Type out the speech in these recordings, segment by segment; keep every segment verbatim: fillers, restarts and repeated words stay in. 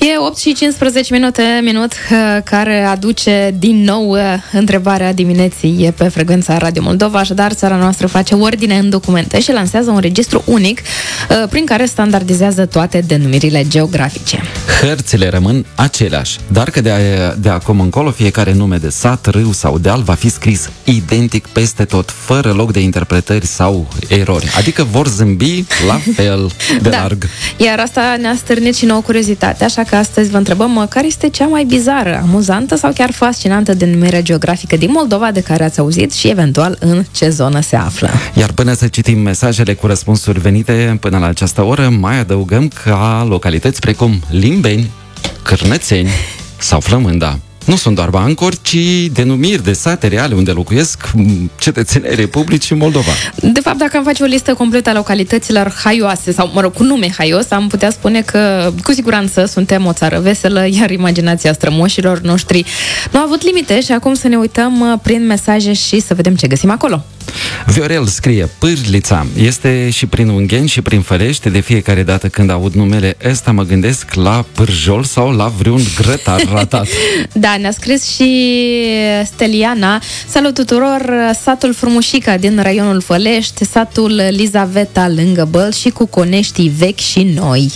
E opt și cincisprezece minute, minut care aduce din nou întrebarea dimineții pe frecvența Radio Moldova. Așadar, țara noastră face ordine în documente și lansează un registru unic prin care standardizează toate denumirile geografice. Hărțile rămân aceleași, dar că de, de acum încolo fiecare nume de sat, râu sau deal va fi scris identic peste tot, fără loc de interpretări sau erori. Adică vor zâmbi la fel de da. larg. Iar asta ne-a stârnit și nouă curiozitate, așa că astăzi vă întrebăm care este cea mai bizară, amuzantă sau chiar fascinantă denumire geografică din Moldova de care ați auzit și eventual în ce zonă se află. Iar până să citim mesajele cu răspunsuri venite până la această oră, mai adăugăm ca localități precum Limbeni, Cârnățeni sau Flămânda nu sunt doar bancuri, ci denumiri de sate reale unde locuiesc cetățenii Republicii Moldova. De fapt, dacă am face o listă completă a localităților haioase, sau, mă rog, cu nume haios, am putea spune că, cu siguranță, suntem o țară veselă, iar imaginația strămoșilor noștri nu a avut limite și acum să ne uităm prin mesaje și să vedem ce găsim acolo. Viorel scrie, Pârlița, este și prin Ungheni și prin Fărești. De fiecare dată când aud numele ăsta mă gândesc la Pârjol sau la vreun grătar ratat. Da, ne-a scris și Steliana. Salut tuturor, satul Frumușica din raionul Fălești, satul Lizaveta lângă Băl și Cuconeștii vechi și noi.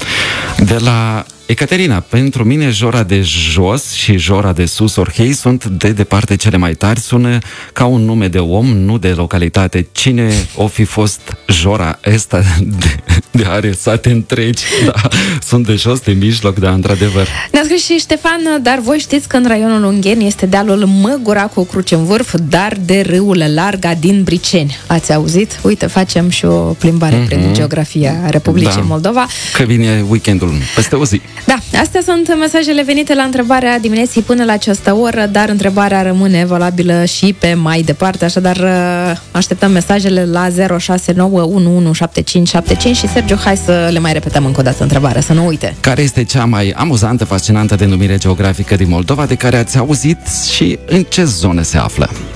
De la Ecaterina, pentru mine Jora de jos și Jora de sus, Orhei, sunt de departe cele mai tari, sună ca un nume de om, nu de localitate. Cine o fi fost Jora ăsta de, de are sate întregi? Da, sunt de jos, de mijloc, da, într-adevăr. Ne-a scris și Ștefan, dar voi știți că în raionul Ungheni este dealul Măgura cu o cruce în vârf, dar de râul Larga din Briceni. Ați auzit? Uite, facem și o plimbare mm-hmm. prin geografia Republicii da. Moldova. Că vine weekendul peste o zi. Da, astea sunt mesajele venite la întrebarea dimineții până la această oră, dar întrebarea rămâne valabilă și pe mai departe, așadar așteptăm mesajele la zero șase nouă unu unu șapte cinci șapte cinci și Sergiu, hai să le mai repetăm încă o dată întrebarea, să nu uite. Care este cea mai amuzantă, fascinantă denumire geografică din Moldova de care ați auzit și în ce zonă se află?